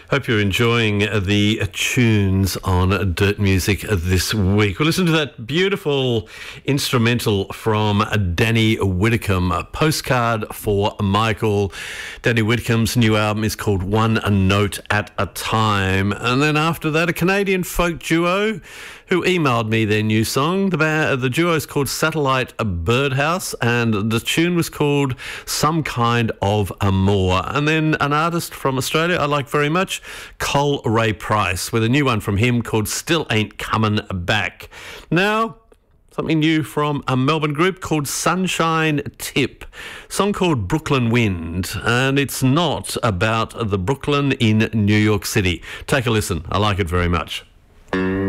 Hope you're enjoying the tunes on Dirt Music this week. We'll listen to that beautiful instrumental from Danny Whitcomb, a Postcard for Michael. Danny Whitcomb's new album is called One Note at a Time. And then after that, a Canadian folk duo who emailed me their new song. The duo is called Satellite Birdhouse, and the tune was called Some Kind of Amour. And then an artist from Australia I like very much, Cole Ray Price, with a new one from him called Still Ain't Comin' Back. Now, something new from a Melbourne group called Sunshine Tip. Song called Brooklyn Wind, and it's not about the Brooklyn in New York City. Take a listen. I like it very much.